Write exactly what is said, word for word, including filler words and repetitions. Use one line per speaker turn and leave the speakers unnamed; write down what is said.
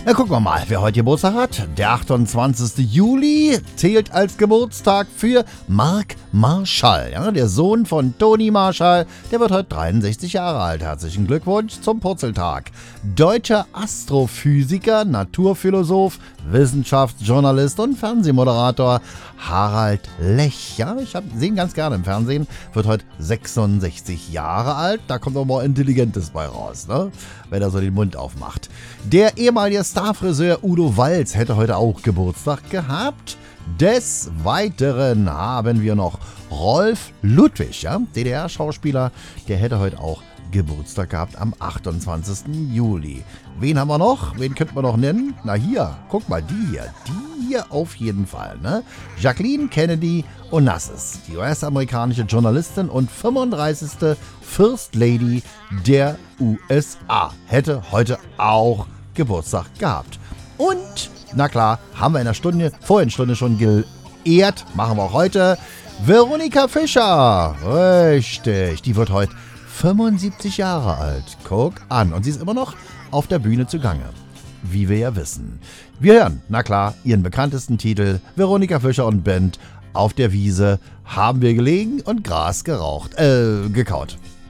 Na, gucken wir mal, wer heute Geburtstag hat. Der achtundzwanzigste Juli zählt als Geburtstag für Mark Marshall. Ja, der Sohn von Toni Marshall, der wird heute dreiundsechzig Jahre alt. Herzlichen Glückwunsch zum Purzeltag. Deutscher Astrophysiker, Naturphilosoph, Wissenschaftsjournalist und Fernsehmoderator Harald Lech. Ja, ich habe ihn ganz gerne im Fernsehen. Wird heute sechsundsechzig Jahre alt. Da kommt auch mal Intelligentes bei raus, ne? Wenn er so den Mund aufmacht. Der ehemalige Starfriseur Udo Walz hätte heute auch Geburtstag gehabt. Des Weiteren haben wir noch Rolf Ludwig, ja, D D R-Schauspieler, der hätte heute auch Geburtstag gehabt am achtundzwanzigsten Juli. Wen haben wir noch? Wen könnten wir noch nennen? Na hier, guck mal, die hier. Die hier auf jeden Fall, ne? Jacqueline Kennedy Onassis, die U S-amerikanische Journalistin und fünfunddreißigste First Lady der U S A, hätte heute auch Geburtstag gehabt. Und, na klar, haben wir in der Stunde, vorhin Stunde schon geehrt, machen wir auch heute, Veronika Fischer. Richtig, die wird heute fünfundsiebzig Jahre alt. Guck an. Und sie ist immer noch auf der Bühne zugange. Wie wir ja wissen. Wir hören, na klar, ihren bekanntesten Titel, Veronika Fischer und Band, Auf der Wiese haben wir gelegen und Gras geraucht, äh, gekaut.